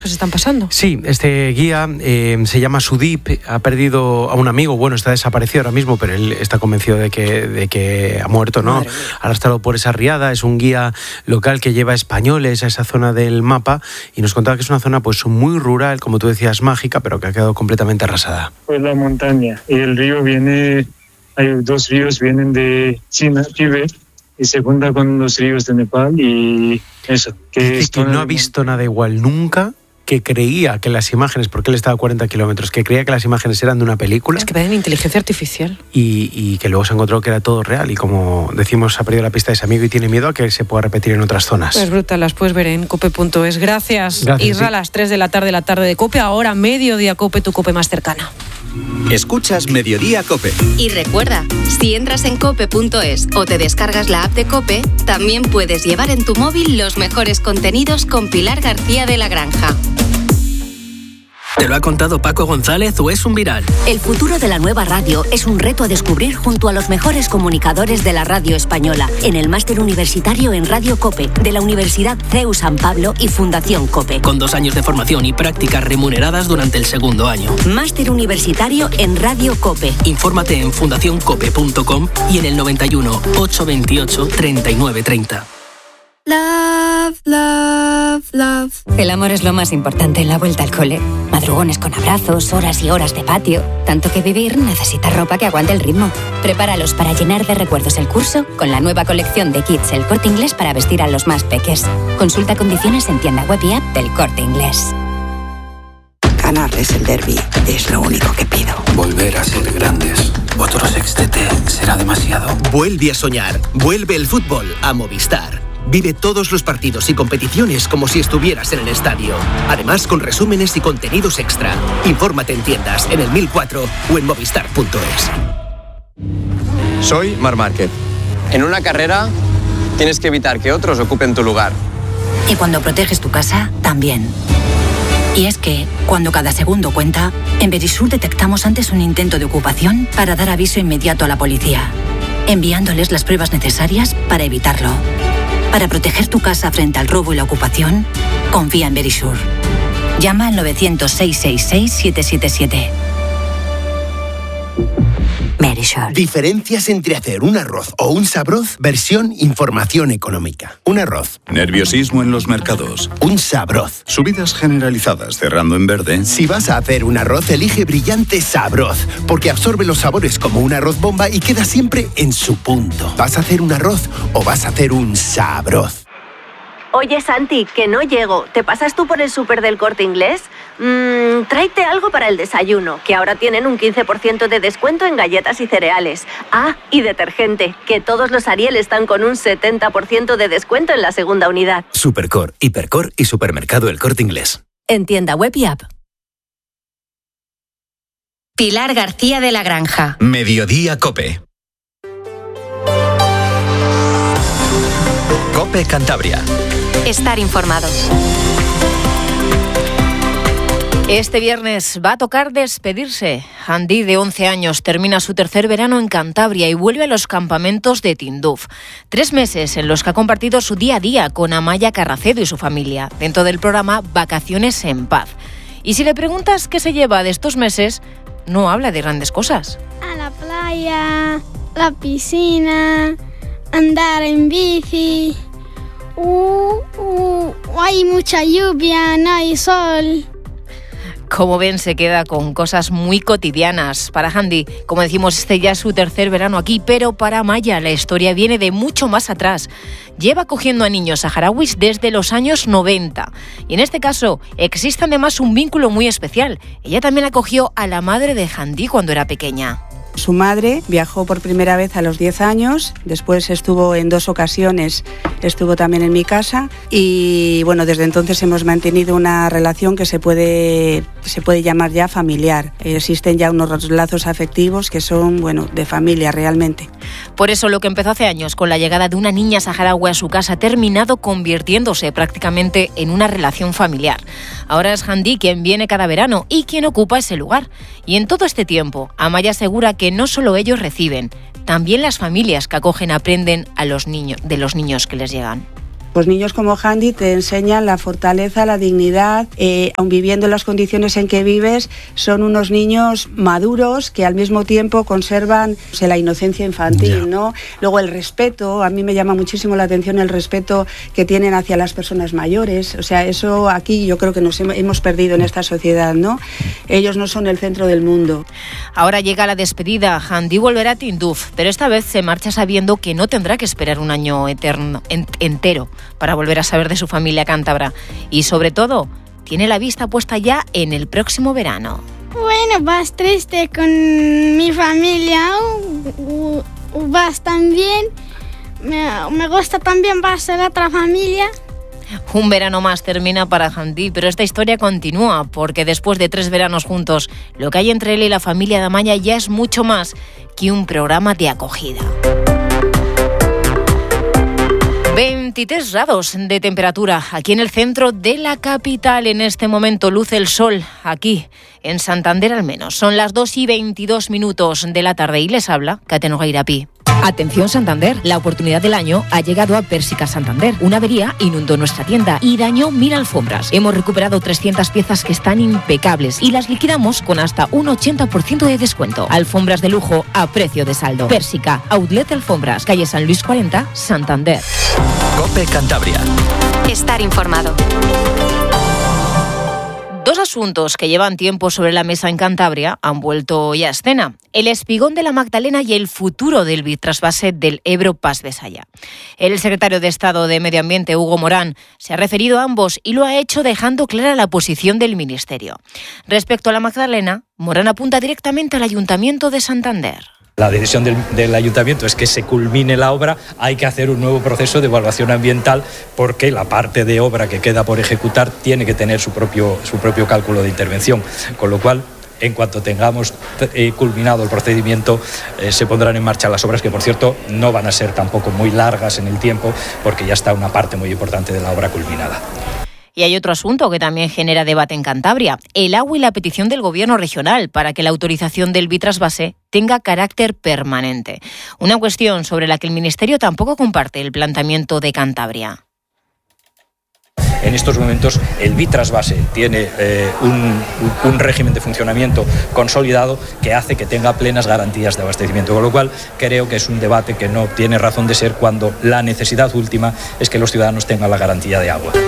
que se están pasando. Sí, este guía se llama Sudip, ha perdido a un amigo, bueno, está desaparecido ahora mismo, pero él está convencido de que ha muerto, ¿no? Arrastrado por esa riada. Es un guía local que lleva españoles a esa zona del mapa y nos contaba que es una zona pues muy rural, como tú decías, mágica, pero que ha quedado completamente arrasada. Pues la montaña y el río viene, hay 2 ríos, vienen de China, Tíbet, y se junta con los ríos de Nepal y eso. Dice que no ha visto nada igual nunca, que creía que las imágenes, porque él estaba a 40 kilómetros, que creía que las imágenes eran de una película. Es que parecen inteligencia artificial. Y que luego se encontró que era todo real. Y como decimos, ha perdido la pista de ese amigo y tiene miedo a que se pueda repetir en otras zonas. Es brutal, las puedes ver en cope.es. Gracias Isra, sí. A las 3 de la tarde de Cope. Ahora mediodía Cope, tu Cope más cercana. Escuchas Mediodía Cope. Y recuerda, si entras en cope.es o te descargas la app de Cope, también puedes llevar en tu móvil los mejores contenidos con Pilar García de la Granja. ¿Te lo ha contado Paco González o es un viral? El futuro de la nueva radio es un reto a descubrir junto a los mejores comunicadores de la radio española en el Máster Universitario en Radio Cope de la Universidad CEU San Pablo y Fundación Cope. Con 2 años de formación y prácticas remuneradas durante el segundo año. Máster Universitario en Radio Cope. Infórmate en fundacioncope.com y en el 91 828 3930. Love, love, love. El amor es lo más importante en la vuelta al cole. Madrugones con abrazos, horas y horas de patio. Tanto que vivir necesita ropa que aguante el ritmo. Prepáralos para llenar de recuerdos el curso con la nueva colección de kits El Corte Inglés para vestir a los más peques. Consulta condiciones en tienda web y app del Corte Inglés. Ganarles el derbi es lo único que pido. Volver a ser grandes. Otro sextete será demasiado. Vuelve a soñar. Vuelve el fútbol a Movistar. Vive todos los partidos y competiciones como si estuvieras en el estadio. Además, con resúmenes y contenidos extra. Infórmate en tiendas, en el 1004 o en movistar.es. Soy Marc Márquez. En una carrera tienes que evitar que otros ocupen tu lugar. Y cuando proteges tu casa, también. Y es que, cuando cada segundo cuenta, en Verisur detectamos antes un intento de ocupación para dar aviso inmediato a la policía, enviándoles las pruebas necesarias para evitarlo. Para proteger tu casa frente al robo y la ocupación, confía en Verisur. Llama al 900-666-777. Verisur. Diferencias entre hacer un arroz o un sabroz, versión información económica. Un arroz. Nerviosismo en los mercados. Un sabroz. Subidas generalizadas cerrando en verde. Si vas a hacer un arroz, elige Brillante Sabroz, porque absorbe los sabores como un arroz bomba y queda siempre en su punto. ¿Vas a hacer un arroz o vas a hacer un sabroz? Oye, Santi, que no llego. ¿Te pasas tú por el súper del Corte Inglés? Tráete algo para el desayuno, que ahora tienen un 15% de descuento en galletas y cereales. Ah, y detergente, que todos los Ariel están con un 70% de descuento en la segunda unidad. Supercor, Hipercor y Supermercado El Corte Inglés. En tienda web y app. Pilar García de la Granja. Mediodía Cope. Cope Cantabria. Estar informados. Este viernes va a tocar despedirse. Andy, de 11 años, termina su tercer verano en Cantabria y vuelve a los campamentos de Tinduf. 3 meses en los que ha compartido su día a día con Amaya Carracedo y su familia, dentro del programa Vacaciones en Paz. Y si le preguntas qué se lleva de estos meses, no habla de grandes cosas. A la playa, la piscina, andar en bici. Hay mucha lluvia, no hay sol. Como ven, se queda con cosas muy cotidianas. Para Andy, como decimos, este ya es su tercer verano aquí, pero para Maya la historia viene de mucho más atrás. Lleva acogiendo a niños saharauis desde los años 90. Y en este caso existe además un vínculo muy especial. Ella también acogió a la madre de Andy cuando era pequeña. Su madre viajó por primera vez a los 10 años, después estuvo en 2 ocasiones, estuvo también en mi casa y bueno, desde entonces hemos mantenido una relación que se puede llamar ya familiar. Existen ya unos lazos afectivos que son, bueno, de familia realmente. Por eso lo que empezó hace años con la llegada de una niña saharaui a su casa ha terminado convirtiéndose prácticamente en una relación familiar. Ahora es Andy quien viene cada verano y quien ocupa ese lugar. Y en todo este tiempo, Amaya asegura que no solo ellos reciben, también las familias que acogen aprenden de los niños que les llegan. Pues niños como Handy te enseñan la fortaleza, la dignidad, aun viviendo en las condiciones en que vives, son unos niños maduros que al mismo tiempo conservan la inocencia infantil, ¿no? Luego el respeto, a mí me llama muchísimo la atención el respeto que tienen hacia las personas mayores, o sea, eso aquí yo creo que nos hemos perdido en esta sociedad, ¿no? Ellos no son el centro del mundo. Ahora llega la despedida, Handy volverá a Tinduf, pero esta vez se marcha sabiendo que no tendrá que esperar un año entero para volver a saber de su familia cántabra. Y sobre todo, tiene la vista puesta ya en el próximo verano. Bueno, vas triste con mi familia, vas también, me gusta también vas a la otra familia. Un verano más termina para Handy, pero esta historia continúa, porque después de 3 veranos juntos, lo que hay entre él y la familia de Amaya ya es mucho más que un programa de acogida. 23 grados de temperatura aquí en el centro de la capital. En este momento luce el sol aquí en Santander al menos. Son las 2:22 de la tarde y les habla Kate Nogueirapi. Atención Santander, la oportunidad del año ha llegado a Pérsica Santander. Una avería inundó nuestra tienda y dañó 1000 alfombras. Hemos recuperado 300 piezas que están impecables y las liquidamos con hasta un 80% de descuento. Alfombras de lujo a precio de saldo. Pérsica, Outlet Alfombras, calle San Luis 40, Santander. COPE Cantabria. Estar informado. 2 asuntos que llevan tiempo sobre la mesa en Cantabria han vuelto ya a escena. El espigón de la Magdalena y el futuro del bitrasvase del Ebro-Pas-Besaya. El secretario de Estado de Medio Ambiente, Hugo Morán, se ha referido a ambos y lo ha hecho dejando clara la posición del Ministerio. Respecto a la Magdalena, Morán apunta directamente al Ayuntamiento de Santander. La decisión del ayuntamiento es que se culmine la obra, hay que hacer un nuevo proceso de evaluación ambiental porque la parte de obra que queda por ejecutar tiene que tener su propio cálculo de intervención, con lo cual en cuanto tengamos culminado el procedimiento se pondrán en marcha las obras que por cierto no van a ser tampoco muy largas en el tiempo porque ya está una parte muy importante de la obra culminada. Y hay otro asunto que también genera debate en Cantabria, el agua y la petición del Gobierno regional para que la autorización del bitrasvase tenga carácter permanente. Una cuestión sobre la que el Ministerio tampoco comparte el planteamiento de Cantabria. En estos momentos el bitrasvase tiene un régimen de funcionamiento consolidado que hace que tenga plenas garantías de abastecimiento, con lo cual creo que es un debate que no tiene razón de ser cuando la necesidad última es que los ciudadanos tengan la garantía de agua.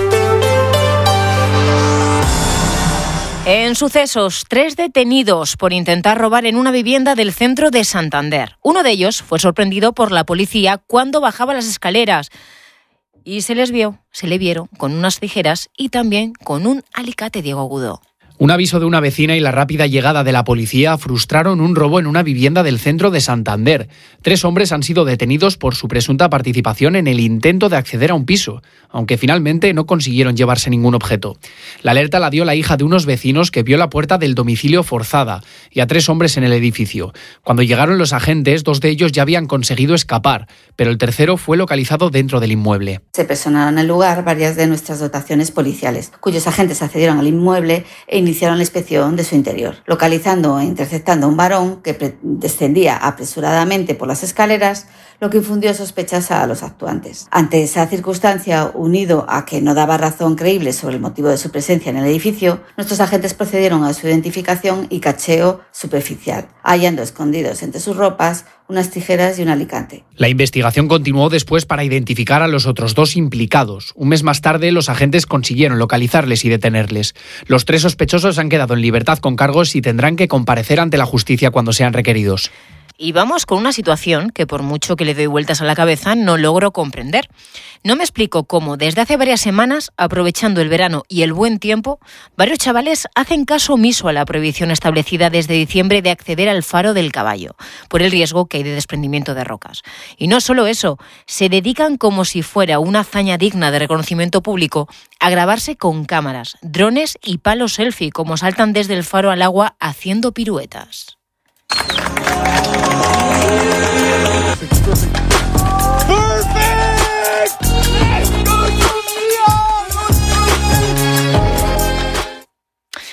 En sucesos, 3 detenidos por intentar robar en una vivienda del centro de Santander. Uno de ellos fue sorprendido por la policía cuando bajaba las escaleras y se le vieron con unas tijeras y también con un alicate, Diego Agudo. Un aviso de una vecina y la rápida llegada de la policía frustraron un robo en una vivienda del centro de Santander. 3 hombres han sido detenidos por su presunta participación en el intento de acceder a un piso, aunque finalmente no consiguieron llevarse ningún objeto. La alerta la dio la hija de unos vecinos que vio la puerta del domicilio forzada y a 3 hombres en el edificio. Cuando llegaron los agentes, 2 de ellos ya habían conseguido escapar, pero el tercero fue localizado dentro del inmueble. Se personaron en el lugar varias de nuestras dotaciones policiales, cuyos agentes accedieron al inmueble e iniciaron la inspección de su interior, localizando e interceptando a un varón que descendía apresuradamente por las escaleras, lo que infundió sospechas a los actuantes. Ante esa circunstancia, unido a que no daba razón creíble sobre el motivo de su presencia en el edificio, nuestros agentes procedieron a su identificación y cacheo superficial, hallando escondidos entre sus ropas unas tijeras y un alicate. La investigación continuó después para identificar a los otros 2 implicados. Un mes más tarde, los agentes consiguieron localizarles y detenerles. Los 3 sospechosos han quedado en libertad con cargos y tendrán que comparecer ante la justicia cuando sean requeridos. Y vamos con una situación que por mucho que le doy vueltas a la cabeza no logro comprender. No me explico cómo desde hace varias semanas, aprovechando el verano y el buen tiempo, varios chavales hacen caso omiso a la prohibición establecida desde diciembre de acceder al Faro del Caballo, por el riesgo que hay de desprendimiento de rocas. Y no solo eso, se dedican como si fuera una hazaña digna de reconocimiento público a grabarse con cámaras, drones y palos selfie, como saltan desde el faro al agua haciendo piruetas.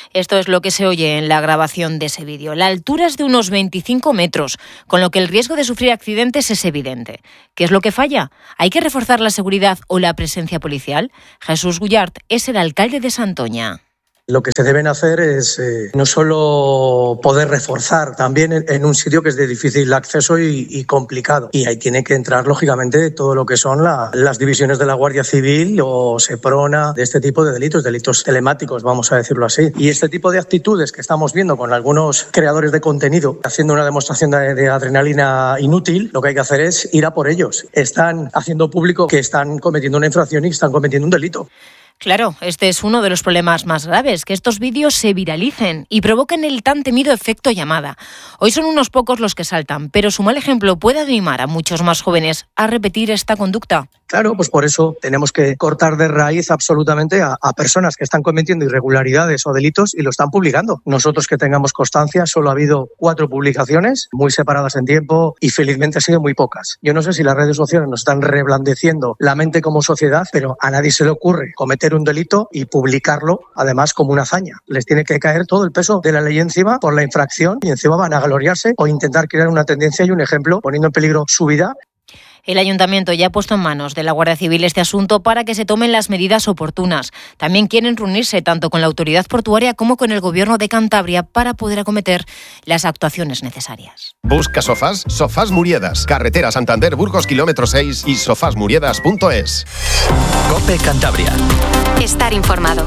Esto es lo que se oye en la grabación de ese vídeo. La altura es de unos 25 metros, con lo que el riesgo de sufrir accidentes es evidente. ¿Qué es lo que falla? ¿Hay que reforzar la seguridad o la presencia policial? Jesús Gullart es el alcalde de Santoña. Lo que se deben hacer es no solo poder reforzar, también en un sitio que es de difícil acceso y complicado. Y ahí tiene que entrar, lógicamente, todo lo que son las divisiones de la Guardia Civil o Seprona, de este tipo de delitos telemáticos, vamos a decirlo así. Y este tipo de actitudes que estamos viendo con algunos creadores de contenido haciendo una demostración de adrenalina inútil, lo que hay que hacer es ir a por ellos. Están haciendo público que están cometiendo una infracción y están cometiendo un delito. Claro, este es uno de los problemas más graves, que estos vídeos se viralicen y provoquen el tan temido efecto llamada. Hoy son unos pocos los que saltan, pero su mal ejemplo puede animar a muchos más jóvenes a repetir esta conducta. Claro, pues por eso tenemos que cortar de raíz absolutamente a personas que están cometiendo irregularidades o delitos y lo están publicando. Nosotros que tengamos constancia, solo ha habido 4 publicaciones, muy separadas en tiempo y felizmente han sido muy pocas. Yo no sé si las redes sociales nos están reblandeciendo la mente como sociedad, pero a nadie se le ocurre cometer un delito y publicarlo además como una hazaña. Les tiene que caer todo el peso de la ley encima por la infracción y encima van a gloriarse o intentar crear una tendencia y un ejemplo poniendo en peligro su vida. El Ayuntamiento ya ha puesto en manos de la Guardia Civil este asunto para que se tomen las medidas oportunas. También quieren reunirse tanto con la autoridad portuaria como con el Gobierno de Cantabria para poder acometer las actuaciones necesarias. Busca sofás, Sofás Muriedas, carretera Santander Burgos kilómetro 6 y sofasmuriedas.es. COPE Cantabria. Estar informado.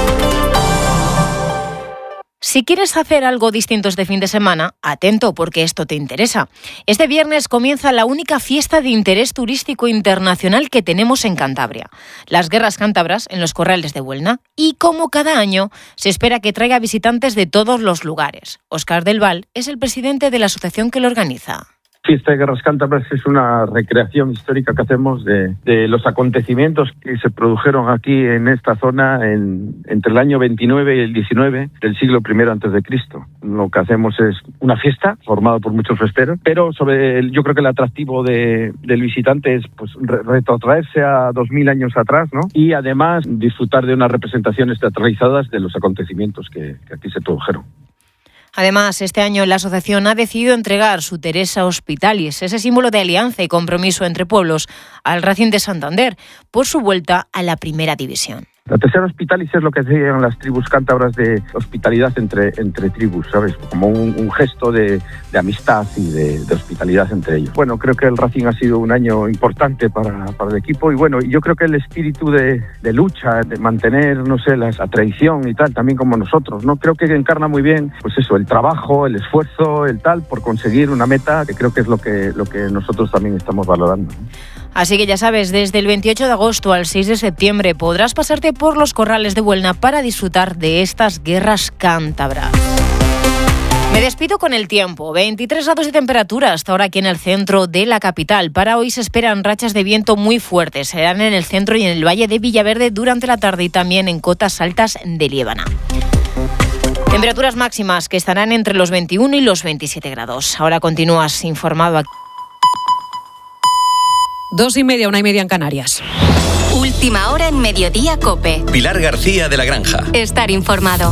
Si quieres hacer algo distinto este fin de semana, atento porque esto te interesa. Este viernes comienza la única fiesta de interés turístico internacional que tenemos en Cantabria. Las Guerras Cántabras en los Corrales de Buelna. Y como cada año, se espera que traiga visitantes de todos los lugares. Óscar del Val es el presidente de la asociación que lo organiza. Fiesta de Guerras Cántabras es una recreación histórica que hacemos de los acontecimientos que se produjeron aquí en esta zona entre el año 29 y el 19 del siglo I antes de Cristo. Lo que hacemos es una fiesta formada por muchos festeros, pero yo creo que el atractivo del visitante es pues retrotraerse a 2000 años atrás, ¿no? Y además disfrutar de unas representaciones teatralizadas de los acontecimientos que aquí se produjeron. Además, este año la asociación ha decidido entregar su Teresa Hospitalis, ese símbolo de alianza y compromiso entre pueblos, al Racing de Santander, por su vuelta a la Primera División. La Teresa Hospitalis es lo que hacían las tribus cántabras de hospitalidad entre tribus, ¿sabes? Como un gesto de amistad y de hospitalidad entre ellos. Bueno, creo que el Racing ha sido un año importante para el equipo y bueno, yo creo que el espíritu de lucha, de mantener, no sé, la tradición y tal, también como nosotros, ¿no? Creo que encarna muy bien, pues eso, el trabajo, el esfuerzo, el tal, por conseguir una meta, que creo que es lo que nosotros también estamos valorando, ¿no? Así que ya sabes, desde el 28 de agosto al 6 de septiembre podrás pasarte por los Corrales de Buelna para disfrutar de estas guerras cántabras. Me despido con el tiempo. 23 grados de temperatura hasta ahora aquí en el centro de la capital. Para hoy se esperan rachas de viento muy fuertes. Serán en el centro y en el valle de Villaverde durante la tarde y también en cotas altas de Liébana. Temperaturas máximas que estarán entre los 21 y los 27 grados. Ahora continúas informado aquí. 2:30, 1:30 en Canarias. Última hora en Mediodía COPE. Pilar García de la Granja. Estar informado.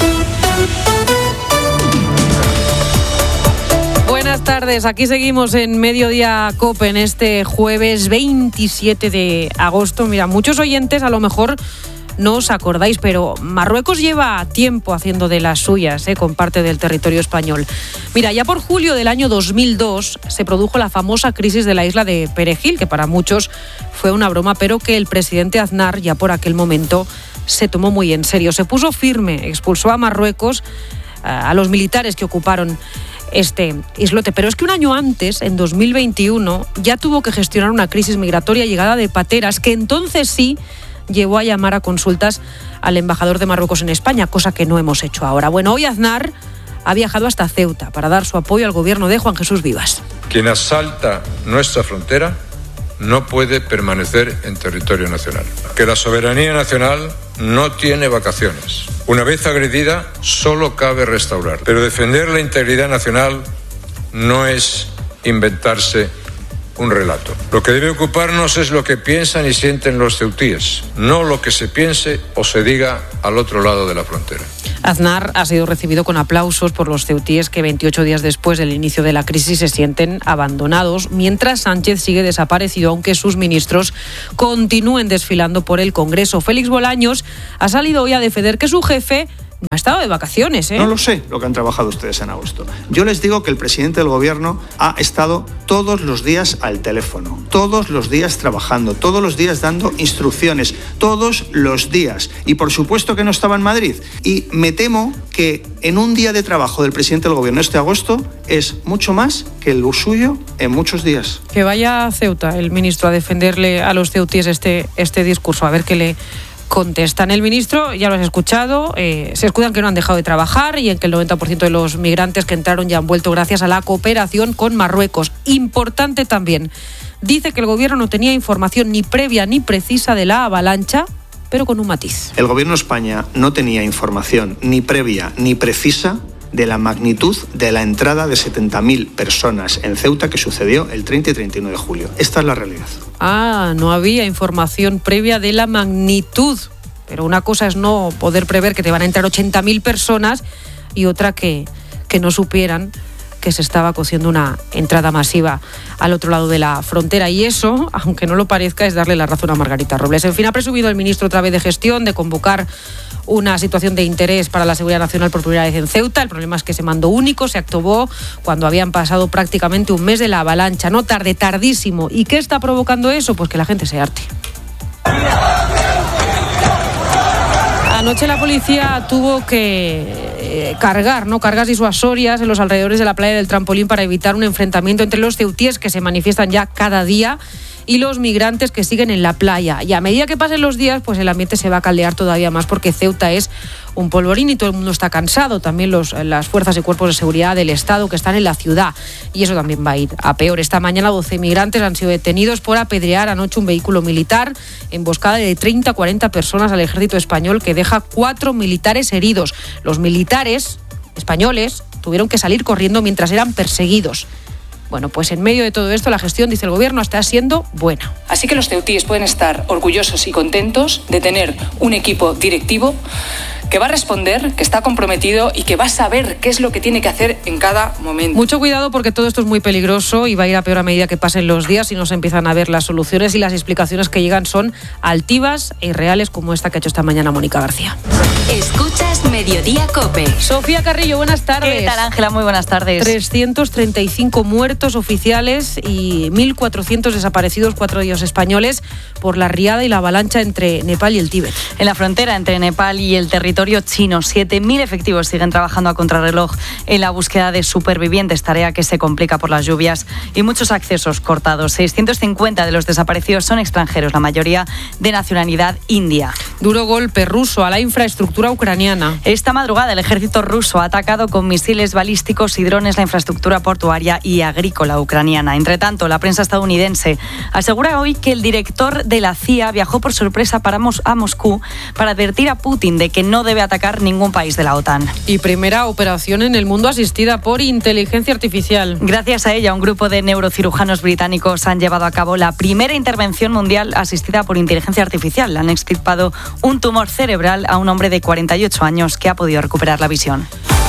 Buenas tardes, aquí seguimos en Mediodía COPE en este jueves 27 de agosto. Mira, muchos oyentes a lo mejor no os acordáis, pero Marruecos lleva tiempo haciendo de las suyas, con parte del territorio español. Mira, ya por julio del año 2002 se produjo la famosa crisis de la isla de Perejil, que para muchos fue una broma, pero que el presidente Aznar ya por aquel momento se tomó muy en serio. Se puso firme, expulsó a Marruecos, a los militares que ocuparon este islote. Pero es que un año antes, en 2021, ya tuvo que gestionar una crisis migratoria llegada de pateras, que entonces sí llevó a llamar a consultas al embajador de Marruecos en España, cosa que no hemos hecho ahora. Bueno, hoy Aznar ha viajado hasta Ceuta para dar su apoyo al gobierno de Juan Jesús Vivas. Quien asalta nuestra frontera no puede permanecer en territorio nacional. Que la soberanía nacional no tiene vacaciones. Una vez agredida, solo cabe restaurar. Pero defender la integridad nacional no es inventarse un relato. Lo que debe ocuparnos es lo que piensan y sienten los ceutíes, no lo que se piense o se diga al otro lado de la frontera. Aznar ha sido recibido con aplausos por los ceutíes que 28 días después del inicio de la crisis se sienten abandonados, mientras Sánchez sigue desaparecido, aunque sus ministros continúen desfilando por el Congreso. Félix Bolaños ha salido hoy a defender que su jefe no ha estado de vacaciones, ¿eh? No lo sé lo que han trabajado ustedes en agosto. Yo les digo que el presidente del gobierno ha estado todos los días al teléfono, todos los días trabajando, todos los días dando instrucciones, todos los días. Y por supuesto que no estaba en Madrid. Y me temo que en un día de trabajo del presidente del gobierno este agosto es mucho más que el suyo en muchos días. Que vaya a Ceuta el ministro a defenderle a los ceutíes este discurso, a ver qué le contestan. El ministro, ya lo has escuchado, se escudan que no han dejado de trabajar y en que el 90% de los migrantes que entraron ya han vuelto gracias a la cooperación con Marruecos. Importante también, dice que el gobierno no tenía información ni previa ni precisa de la avalancha, pero con un matiz. El gobierno de España no tenía información ni previa ni precisa de la magnitud de la entrada de 70.000 personas en Ceuta que sucedió el 30 y 31 de julio. Esta es la realidad. No había información previa de la magnitud. Pero una cosa es no poder prever que te van a entrar 80.000 personas y otra que no supieran que se estaba cociendo una entrada masiva al otro lado de la frontera. Y eso, aunque no lo parezca, es darle la razón a Margarita Robles. En fin, ha presumido el ministro otra vez de gestión, de convocar una situación de interés para la seguridad nacional por primera vez en Ceuta. El problema es que ese mando único se activó cuando habían pasado prácticamente un mes de la avalancha. No tarde, tardísimo. ¿Y qué está provocando eso? Pues que la gente se harte. Anoche la policía tuvo que cargas disuasorias en los alrededores de la playa del Trampolín para evitar un enfrentamiento entre los ceutíes que se manifiestan ya cada día y los migrantes que siguen en la playa. Y a medida que pasen los días, pues el ambiente se va a caldear todavía más porque Ceuta es un polvorín y todo el mundo está cansado. También las fuerzas y cuerpos de seguridad del Estado que están en la ciudad. Y eso también va a ir a peor. Esta mañana 12 migrantes han sido detenidos por apedrear anoche un vehículo militar, emboscada de 30 a 40 personas al ejército español que deja 4 militares heridos. Los militares españoles tuvieron que salir corriendo mientras eran perseguidos. Bueno, pues en medio de todo esto la gestión, dice el gobierno, está siendo buena. Así que los ceutíes pueden estar orgullosos y contentos de tener un equipo directivo que va a responder, que está comprometido y que va a saber qué es lo que tiene que hacer en cada momento. Mucho cuidado porque todo esto es muy peligroso y va a ir a peor a medida que pasen los días y no se empiezan a ver las soluciones y las explicaciones que llegan son altivas e irreales como esta que ha hecho esta mañana Mónica García. Escuchas Mediodía COPE. Sofía Carrillo, buenas tardes. ¿Qué tal, Ángela? Muy buenas tardes. 335 muertos oficiales y 1.400 desaparecidos, 4 de ellos españoles, por la riada y la avalancha entre Nepal y el Tíbet. En la frontera entre Nepal y el territorio chino, 7.000 efectivos siguen trabajando a contrarreloj en la búsqueda de supervivientes, tarea que se complica por las lluvias y muchos accesos cortados. 650 de los desaparecidos son extranjeros, la mayoría de nacionalidad india. Duro golpe ruso a la infraestructura ucraniana. Esta madrugada el ejército ruso ha atacado con misiles balísticos y drones la infraestructura portuaria y agrícola ucraniana. Entre tanto, la prensa estadounidense asegura hoy que el director de la CIA viajó por sorpresa a Moscú para advertir a Putin de que no debe atacar ningún país de la OTAN. Y primera operación en el mundo asistida por inteligencia artificial. Gracias a ella, un grupo de neurocirujanos británicos han llevado a cabo la primera intervención mundial asistida por inteligencia artificial. Han extirpado un tumor cerebral a un hombre de 48 años que ha podido recuperar la visión.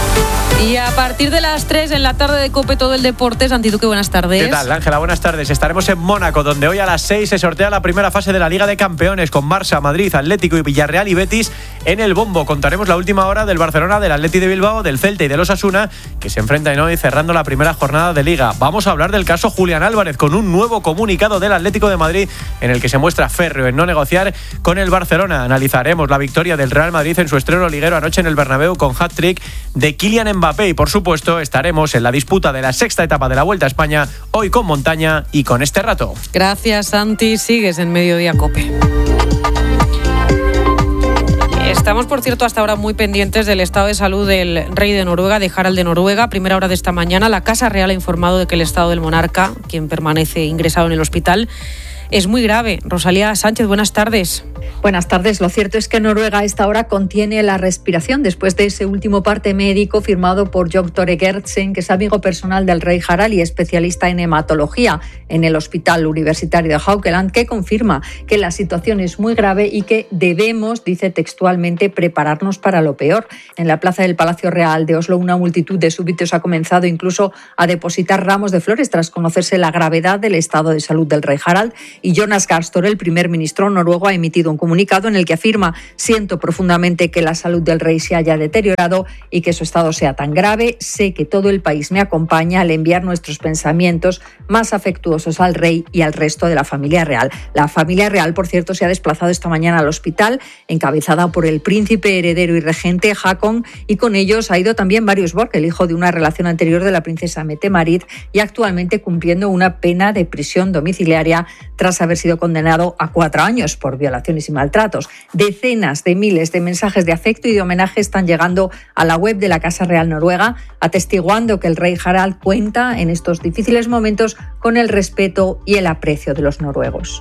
Y a partir de las 3 en la tarde de COPE todo el deporte. Santi Duque, buenas tardes. ¿Qué tal, Ángela? Buenas tardes. Estaremos en Mónaco, donde hoy a las 6 se sortea la primera fase de la Liga de Campeones con Barça, Madrid, Atlético y Villarreal y Betis en el bombo. Contaremos la última hora del Barcelona, del Atleti de Bilbao, del Celta y del Osasuna, que se enfrentan hoy cerrando la primera jornada de Liga. Vamos a hablar del caso Julián Álvarez con un nuevo comunicado del Atlético de Madrid en el que se muestra férreo en no negociar con el Barcelona. Analizaremos la victoria del Real Madrid en su estreno liguero anoche en el Bernabéu con hat-trick de Kylian Mbappé y, por supuesto, estaremos en la disputa de la sexta etapa de la Vuelta a España, hoy con montaña y con este rato. Gracias, Santi. Sigues en Mediodía COPE. Estamos, por cierto, hasta ahora muy pendientes del estado de salud del rey de Noruega, de Harald de Noruega. Primera hora de esta mañana, la Casa Real ha informado de que el estado del monarca, quien permanece ingresado en el hospital, es muy grave. Rosalía Sánchez, buenas tardes. Buenas tardes. Lo cierto es que Noruega a esta hora contiene la respiración después de ese último parte médico firmado por Jon Tore Gertsen, que es amigo personal del rey Harald y especialista en hematología en el Hospital Universitario de Haukeland, que confirma que la situación es muy grave y que debemos, dice textualmente, prepararnos para lo peor. En la plaza del Palacio Real de Oslo, una multitud de súbditos ha comenzado incluso a depositar ramos de flores tras conocerse la gravedad del estado de salud del rey Harald. Y Jonas Gahr Støre, el primer ministro noruego, ha emitido un comunicado en el que afirma: siento profundamente que la salud del rey se haya deteriorado y que su estado sea tan grave. Sé que todo el país me acompaña al enviar nuestros pensamientos más afectuosos al rey y al resto de la familia real. La familia real, por cierto, se ha desplazado esta mañana al hospital, encabezada por el príncipe heredero y regente Haakon, y con ellos ha ido también Marius Borg, el hijo de una relación anterior de la princesa Mette-Marit, y actualmente cumpliendo una pena de prisión domiciliaria tras haber sido condenado a 4 años por violaciones y maltratos. Decenas de miles de mensajes de afecto y de homenaje están llegando a la web de la Casa Real Noruega, atestiguando que el rey Harald cuenta en estos difíciles momentos con el respeto y el aprecio de los noruegos.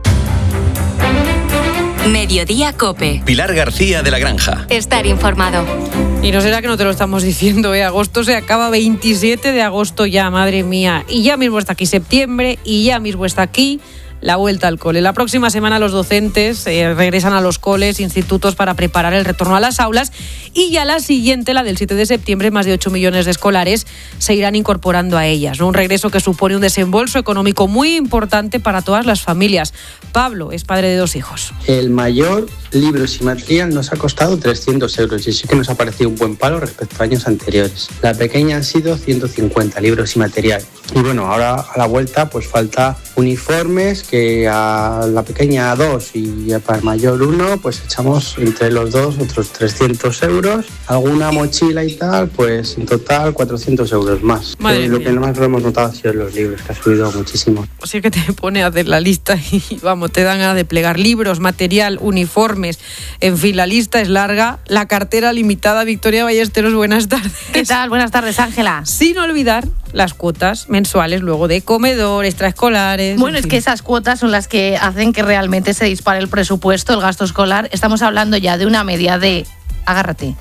Mediodía COPE. Pilar García de la Granja. Estar informado. Y no será que no te lo estamos diciendo, agosto se acaba, 27 de agosto ya, madre mía. Y ya mismo está aquí septiembre, y ya mismo está aquí la vuelta al cole. La próxima semana los docentes regresan a los coles, institutos, para preparar el retorno a las aulas, y ya la siguiente, la del 7 de septiembre, más de 8 millones de escolares se irán incorporando a ellas, ¿no? Un regreso que supone un desembolso económico muy importante para todas las familias. Pablo es padre de 2 hijos. El mayor, libros y material, nos ha costado 300 euros y sí que nos ha parecido un buen palo respecto a años anteriores. La pequeña han sido 150 libros y material. Y bueno, ahora a la vuelta pues falta uniformes, que a la pequeña 2 y para el mayor 1 pues echamos entre los dos otros 300 euros, alguna mochila y tal, pues en total 400 euros más. Lo que más lo hemos notado ha sido los libros, que ha subido muchísimo. Así que te pone a hacer la lista y vamos, te dan ganas de plegar libros, material, uniformes, en fin, la lista es larga. La cartera limitada. Victoria Ballesteros, buenas tardes. ¿Qué tal? Buenas tardes, Ángela. Sin olvidar las cuotas mensuales luego de comedor, extraescolares. Bueno, es que esas cuotas son las que hacen que realmente se dispare el presupuesto, el gasto escolar. Estamos hablando ya de una media de, agárrate,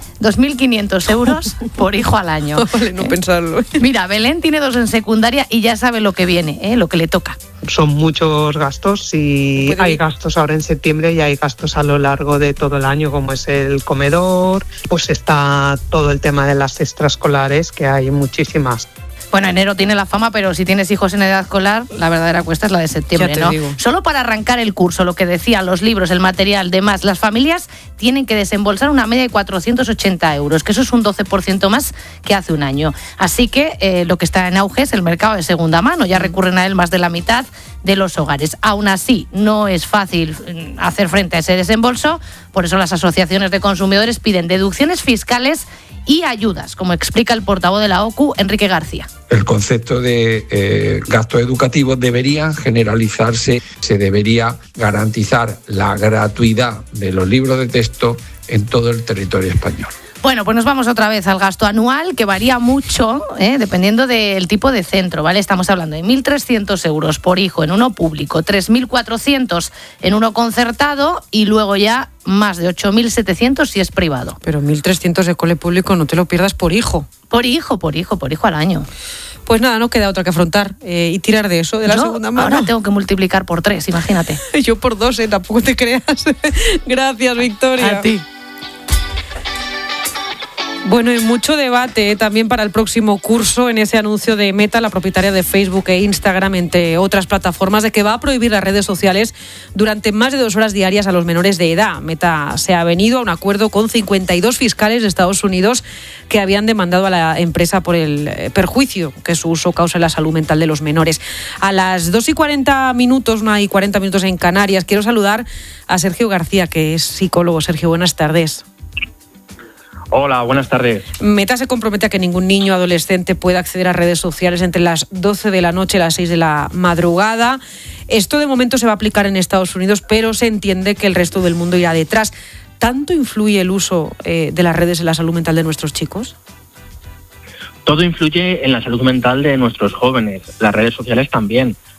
2.500 euros por hijo al año. Vale, no pensarlo. Mira, Belén tiene 2 en secundaria y ya sabe lo que viene, lo que le toca. Son muchos gastos y hay gastos ahora en septiembre y hay gastos a lo largo de todo el año, como es el comedor, pues está todo el tema de las extraescolares, que hay muchísimas. Bueno, enero tiene la fama, pero si tienes hijos en edad escolar, la verdadera cuesta es la de septiembre, ¿no? Digo. Solo para arrancar el curso, lo que decía, los libros, el material, demás, las familias tienen que desembolsar una media de 480 euros, que eso es un 12% más que hace un año. Así que lo que está en auge es el mercado de segunda mano, ya recurren a él más de la mitad de los hogares. Aún así, no es fácil hacer frente a ese desembolso, por eso las asociaciones de consumidores piden deducciones fiscales y ayudas, como explica el portavoz de la OCU, Enrique García. El concepto de gastos educativos debería generalizarse, se debería garantizar la gratuidad de los libros de texto en todo el territorio español. Bueno, pues nos vamos otra vez al gasto anual, que varía mucho, dependiendo del tipo de centro, ¿vale? Estamos hablando de 1.300 euros por hijo en uno público, 3.400 en uno concertado y luego ya más de 8.700 si es privado. Pero 1.300 de cole público no te lo pierdas por hijo. Por hijo al año. Pues nada, no queda otra que afrontar y tirar de eso, de la segunda mano. Ahora tengo que multiplicar por 3, imagínate. Yo por 2, tampoco te creas. Gracias, Victoria. A ti. Bueno, y mucho debate también para el próximo curso en ese anuncio de Meta, la propietaria de Facebook e Instagram, entre otras plataformas, de que va a prohibir las redes sociales durante más de 2 horas diarias a los menores de edad. Meta se ha venido a un acuerdo con 52 fiscales de Estados Unidos que habían demandado a la empresa por el perjuicio que su uso causa en la salud mental de los menores. A las 2:40, 1:40 minutos en Canarias, quiero saludar a Sergio García, que es psicólogo. Sergio, buenas tardes. Hola, buenas tardes. Meta se compromete a que ningún niño o adolescente pueda acceder a redes sociales entre las 12 de la noche y las 6 de la madrugada. Esto de momento se va a aplicar en Estados Unidos, pero se entiende que el resto del mundo irá detrás. ¿Tanto influye el uso de las redes en la salud mental de nuestros chicos? Todo influye en la salud mental de nuestros jóvenes, las redes sociales también.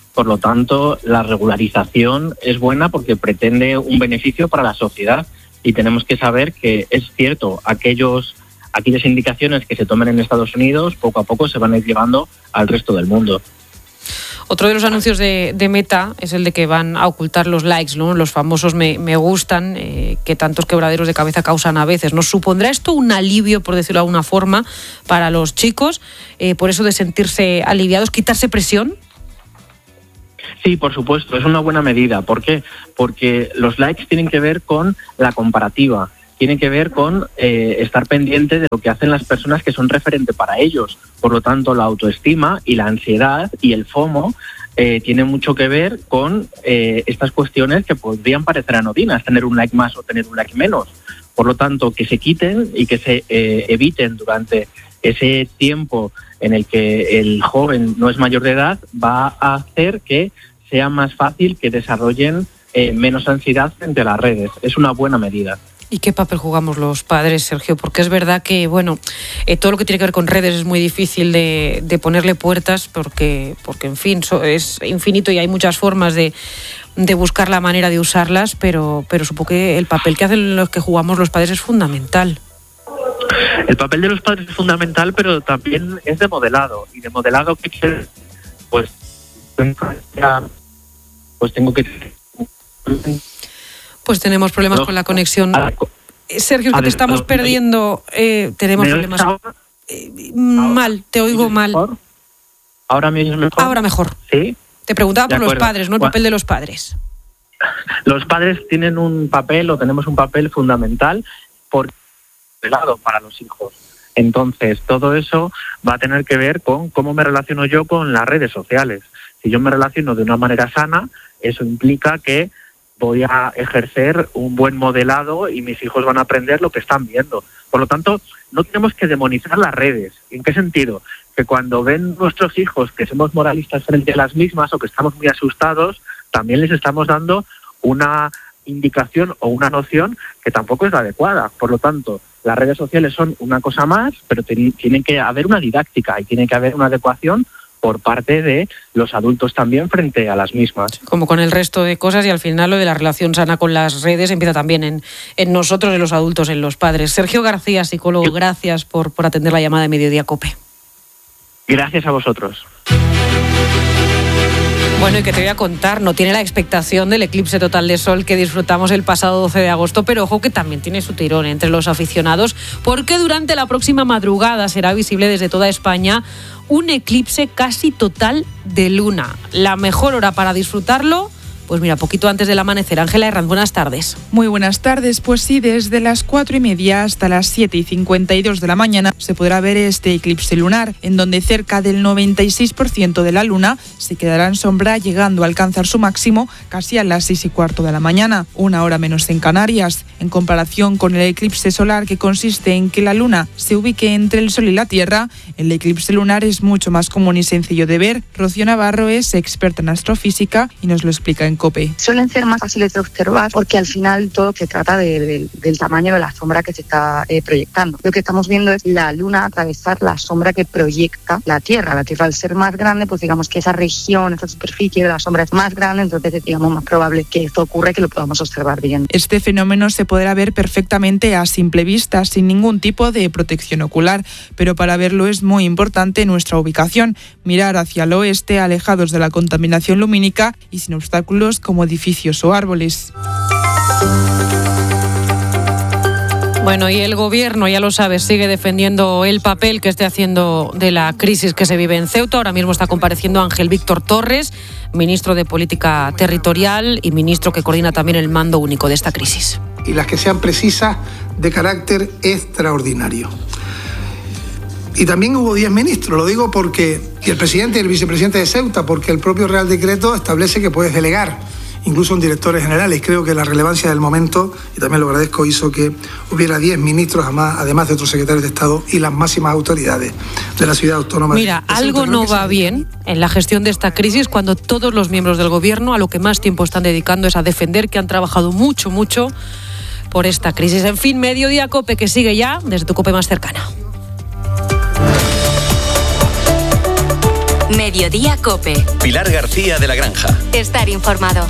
Por lo tanto, la regularización es buena porque pretende un beneficio para la sociedad y tenemos que saber que es cierto, aquellas indicaciones que se tomen en Estados Unidos poco a poco se van a ir llevando al resto del mundo. Otro de los anuncios de Meta es el de que van a ocultar los likes, ¿no? Los famosos me gustan, que tantos quebraderos de cabeza causan a veces. ¿Nos supondrá esto un alivio, por decirlo de alguna forma, para los chicos? Por eso de sentirse aliviados, quitarse presión. Sí, por supuesto, es una buena medida. ¿Por qué? Porque los likes tienen que ver con la comparativa, tienen que ver con estar pendiente de lo que hacen las personas que son referente para ellos. Por lo tanto, la autoestima y la ansiedad y el FOMO tienen mucho que ver con estas cuestiones que podrían parecer anodinas, tener un like más o tener un like menos. Por lo tanto, que se quiten y que se eviten durante ese tiempo en el que el joven no es mayor de edad, va a hacer que sea más fácil que desarrollen menos ansiedad frente a las redes. Es una buena medida. ¿Y qué papel jugamos los padres, Sergio? Porque es verdad que, todo lo que tiene que ver con redes es muy difícil de ponerle puertas porque en fin, es infinito y hay muchas formas de buscar la manera de usarlas, pero supongo que el papel que hacen los que jugamos los padres es fundamental. El papel de los padres es fundamental, pero también es de modelado. ¿Y de modelado qué quiere? Pues tengo que... Pues tenemos problemas con la conexión. Sergio, que te estamos perdiendo. Tenemos problemas. Mal, te oigo mal. ¿Ahora me oyes mejor? Ahora mejor. ¿Sí? Te preguntaba por los padres, ¿no? El papel de los padres. Los padres tienen un papel, o tenemos un papel fundamental, para los hijos. Entonces, todo eso va a tener que ver con cómo me relaciono yo con las redes sociales. Si yo me relaciono de una manera sana, eso implica que voy a ejercer un buen modelado y mis hijos van a aprender lo que están viendo. Por lo tanto, no tenemos que demonizar las redes. ¿En qué sentido? Que cuando ven nuestros hijos que somos moralistas frente a las mismas o que estamos muy asustados, también les estamos dando una indicación o una noción que tampoco es la adecuada. Por lo tanto, las redes sociales son una cosa más, pero tiene que haber una didáctica y tiene que haber una adecuación por parte de los adultos también frente a las mismas. Como con el resto de cosas, y al final lo de la relación sana con las redes empieza también en nosotros, en los adultos, en los padres. Sergio García, psicólogo, gracias por atender la llamada de Mediodía COPE. Gracias a vosotros. Bueno, y que te voy a contar, no tiene la expectación del eclipse total de sol que disfrutamos el pasado 12 de agosto, pero ojo que también tiene su tirón entre los aficionados, porque durante la próxima madrugada será visible desde toda España un eclipse casi total de luna. La mejor hora para disfrutarlo, pues mira, poquito antes del amanecer. Ángela Herranz, buenas tardes. Muy buenas tardes. Pues sí, desde las 4:30 hasta las 7:52 de la mañana se podrá ver este eclipse lunar, en donde cerca del 96% de la luna se quedará en sombra, llegando a alcanzar su máximo casi a las 6:15 de la mañana, una hora menos en Canarias. En comparación con el eclipse solar, que consiste en que la luna se ubique entre el sol y la tierra, el eclipse lunar es mucho más común y sencillo de ver. Rocío Navarro es experta en astrofísica y nos lo explica en COPE. Suelen ser más fáciles de observar porque al final todo se trata del tamaño de la sombra que se está proyectando. Lo que estamos viendo es la luna atravesar la sombra que proyecta la Tierra. La Tierra, al ser más grande, pues digamos que esa región, esa superficie de la sombra es más grande, entonces es, digamos, más probable que esto ocurra y que lo podamos observar bien. Este fenómeno se podrá ver perfectamente a simple vista, sin ningún tipo de protección ocular, pero para verlo es muy importante nuestra ubicación, mirar hacia el oeste, alejados de la contaminación lumínica y sin obstáculos como edificios o árboles. Bueno, y el gobierno, ya lo sabes, sigue defendiendo el papel que esté haciendo de la crisis que se vive en Ceuta. Ahora mismo está compareciendo Ángel Víctor Torres, ministro de Política Territorial y ministro que coordina también el mando único de esta crisis. Y las que sean precisas, de carácter extraordinario. Y también hubo 10 ministros, lo digo porque, y el presidente y el vicepresidente de Ceuta, porque el propio Real Decreto establece que puedes delegar, incluso en directores generales. Creo que la relevancia del momento, y también lo agradezco, hizo que hubiera 10 ministros, además de otros secretarios de Estado y las máximas autoridades de la ciudad autónoma. Mira, algo no va bien en la gestión de esta crisis cuando todos los miembros del gobierno a lo que más tiempo están dedicando es a defender que han trabajado mucho por esta crisis. En fin, Mediodía COPE, que sigue ya desde tu COPE más cercana. Mediodía COPE. Pilar García de la Granja. Estar informado.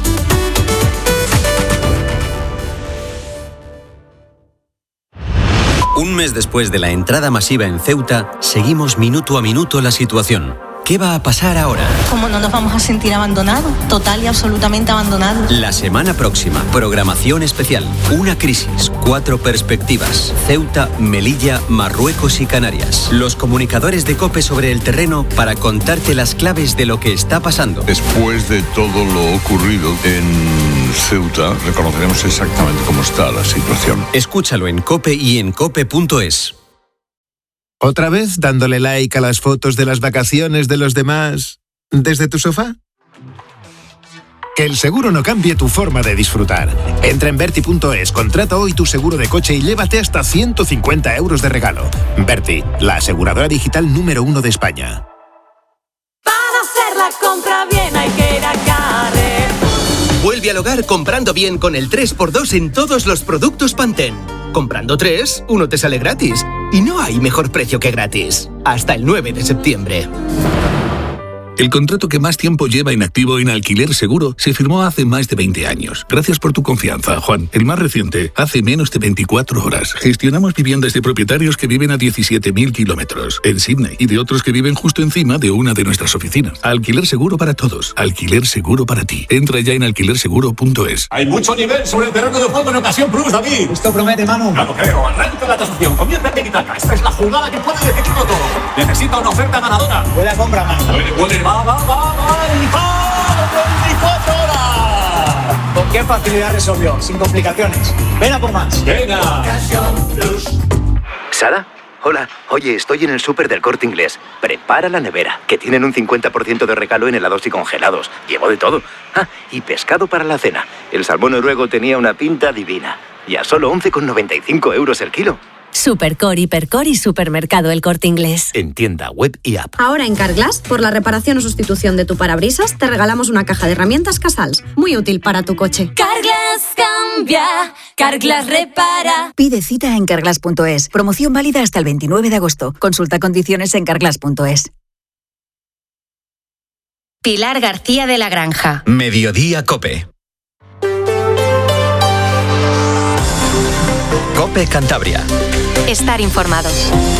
Un mes después de la entrada masiva en Ceuta, seguimos minuto a minuto la situación. ¿Qué va a pasar ahora? ¿Cómo no nos vamos a sentir abandonados? Total y absolutamente abandonados. La semana próxima, programación especial. Una crisis, 4 perspectivas. Ceuta, Melilla, Marruecos y Canarias. Los comunicadores de COPE sobre el terreno para contarte las claves de lo que está pasando. Después de todo lo ocurrido en Ceuta, reconoceremos exactamente cómo está la situación. Escúchalo en COPE y en cope.es. ¿Otra vez dándole like a las fotos de las vacaciones de los demás desde tu sofá? Que el seguro no cambie tu forma de disfrutar. Entra en Verti.es, contrata hoy tu seguro de coche y llévate hasta 150 euros de regalo. Verti, la aseguradora digital número 1 de España. Para hacer la compra bien hay que ir a Carrefour. Vuelve al hogar comprando bien con el 3x2 en todos los productos Pantene. Comprando 3, uno te sale gratis. Y no hay mejor precio que gratis. Hasta el 9 de septiembre. El contrato que más tiempo lleva inactivo en Alquiler Seguro se firmó hace más de 20 años. Gracias por tu confianza, Juan. El más reciente, hace menos de 24 horas. Gestionamos viviendas de propietarios que viven a 17.000 kilómetros en Sydney y de otros que viven justo encima de una de nuestras oficinas. Alquiler Seguro para todos. Alquiler Seguro para ti. Entra ya en alquilerseguro.es. Hay mucho nivel sobre el terreno de juego en Ocasión Plus, David. Esto promete, Manu. Ya lo creo. Arranca la tasación. Comienza el tiki-taka. Esta es la jugada que puede decidirlo todo. Necesita una oferta ganadora. Buena compra, Manu. Va. 24 horas. ¿Con qué facilidad resolvió? Sin complicaciones. Ven a por más. Venga. ¿Sara? Hola. Oye, estoy en el súper del Corte Inglés. Prepara la nevera, que tienen un 50% de regalo en helados y congelados. Llevo de todo. Ah, y pescado para la cena. El salmón noruego tenía una pinta divina. Y a solo 11,95 euros el kilo. Supercor, Hipercor y Supermercado El Corte Inglés. En tienda, web y app. Ahora en Carglass, por la reparación o sustitución de tu parabrisas, te regalamos una caja de herramientas Casals. Muy útil para tu coche. Carglass cambia, Carglass repara. Pide cita en carglass.es. Promoción válida hasta el 29 de agosto. Consulta condiciones en carglass.es. Pilar García de la Granja. Mediodía COPE. COPE Cantabria. Estar informado.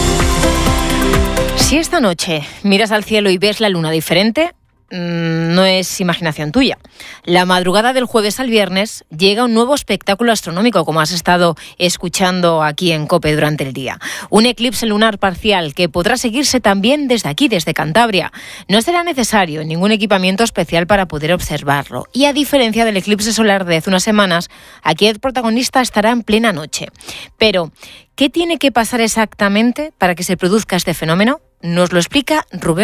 Si esta noche miras al cielo y ves la luna diferente, no es imaginación tuya. La madrugada del jueves al viernes llega un nuevo espectáculo astronómico, como has estado escuchando aquí en COPE durante el día. Un eclipse lunar parcial que podrá seguirse también desde aquí, desde Cantabria. No será necesario ningún equipamiento especial para poder observarlo. Y a diferencia del eclipse solar de hace unas semanas, aquí el protagonista estará en plena noche. Pero, ¿qué tiene que pasar exactamente para que se produzca este fenómeno? Nos lo explica Rubén